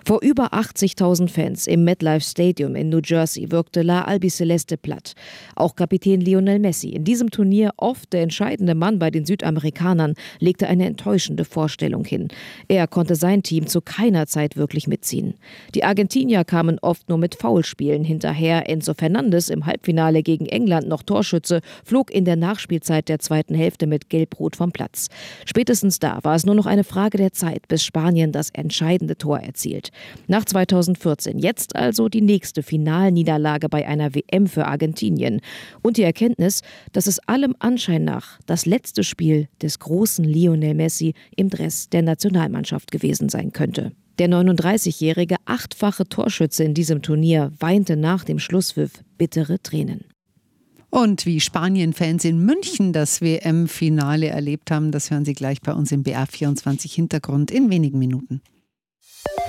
Vor über 80.000 Fans im MetLife Stadium in New Jersey wirkte La Albiceleste platt. Auch Kapitän Lionel Messi, in diesem Turnier oft der entscheidende Mann bei den Südamerikanern, legte eine enttäuschende Vorstellung hin. Er konnte sein Team zu keiner Zeit wirklich mitziehen. Die Argentinier kamen oft nur mit Foulspielen hinterher. Enzo Fernandes, im Halbfinale gegen England noch Torschütze, flog in der Nachspielzeit der zweiten Hälfte mit Gelb-Rot vom Platz. Spätestens da war es nur noch eine Frage der Zeit, bis Spanien das entscheidende Tor erzielt. Nach 2014 jetzt also die nächste Finalniederlage bei einer WM für Argentinien. Und die Erkenntnis, dass es allem Anschein nach das letzte Spiel des großen Lionel Messi im Dress der Nationalmannschaft gewesen sein könnte. Der 39-jährige, 8-fache Torschütze in diesem Turnier weinte nach dem Schlusspfiff bittere Tränen. Und wie Spanien-Fans in München das WM-Finale erlebt haben, das hören Sie gleich bei uns im BR24 Hintergrund in wenigen Minuten.